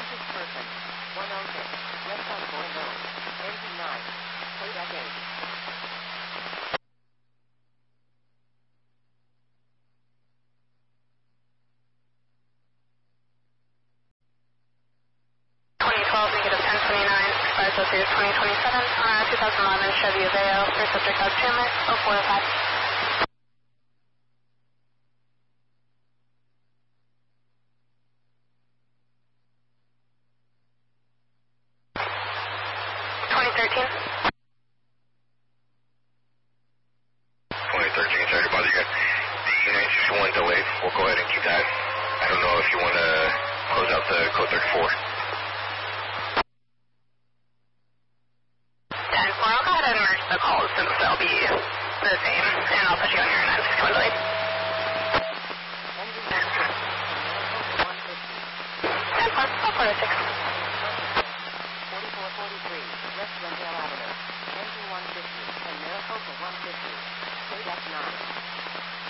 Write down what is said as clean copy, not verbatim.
Message person. 106. Left on board road. Engine 9. Code at 8. Negative 1029, expired till series 2027 on a 2011 Chevy Aveo for subject of Chandler 0405. 2013. 2013, sorry to bother you guys. The 961 delayed. We'll go ahead and keep that. I don't know if you want to close out the code 34. 10-4, I'll go ahead and merge the calls since they'll be the same, and I'll put you on your 961 delay. Engine 9. 150. 10-4, I'll put it 6. 4443. West Glendale Avenue. Engine 150. And Maricopa 150. Code at 9.